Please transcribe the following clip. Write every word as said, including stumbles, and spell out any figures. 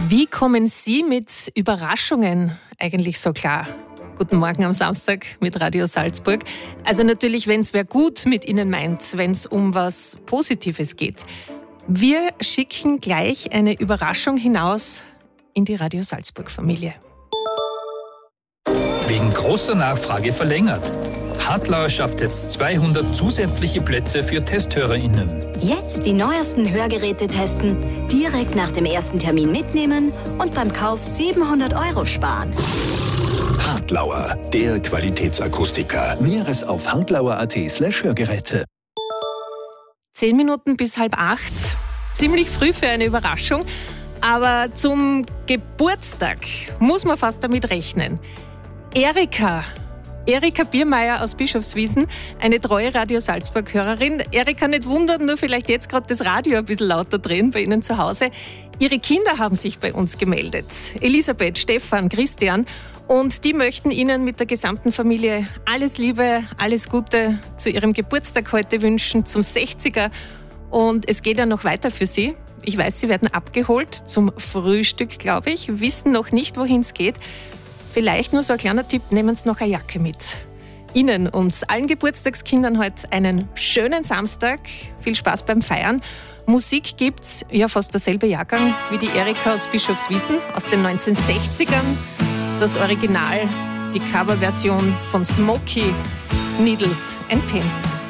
Wie kommen Sie mit Überraschungen eigentlich so klar? Guten Morgen am Samstag mit Radio Salzburg. Also natürlich, wenn es wer gut mit Ihnen meint, wenn es um was Positives geht. Wir schicken gleich eine Überraschung hinaus in die Radio Salzburg-Familie. Wegen großer Nachfrage verlängert. Hartlauer schafft jetzt zweihundert zusätzliche Plätze für TesthörerInnen. Jetzt die neuesten Hörgeräte testen, direkt nach dem ersten Termin mitnehmen und beim Kauf siebenhundert Euro sparen. Hartlauer, der Qualitätsakustiker. Näheres auf hartlauer.at slash Hörgeräte. Zehn Minuten bis halb acht. Ziemlich früh für eine Überraschung. Aber zum Geburtstag muss man fast damit rechnen. Erika. Erika Biermeier aus Bischofswiesen, eine treue Radio Salzburg-Hörerin. Erika, nicht wundern, nur vielleicht jetzt gerade das Radio ein bisschen lauter drehen bei Ihnen zu Hause. Ihre Kinder haben sich bei uns gemeldet. Elisabeth, Stefan, Christian. Und die möchten Ihnen mit der gesamten Familie alles Liebe, alles Gute zu Ihrem Geburtstag heute wünschen, zum sechziger. Und es geht ja noch weiter für Sie. Ich weiß, Sie werden abgeholt zum Frühstück, glaube ich, wissen noch nicht, wohin es geht. Vielleicht nur so ein kleiner Tipp, nehmen Sie noch eine Jacke mit. Ihnen und allen Geburtstagskindern heute einen schönen Samstag. Viel Spaß beim Feiern. Musik gibt's, ja fast derselbe Jahrgang wie die Erika aus Bischofswiesen aus den neunzehnhundertsechzigern. Das Original, die Coverversion von Smokey, Needles and Pins.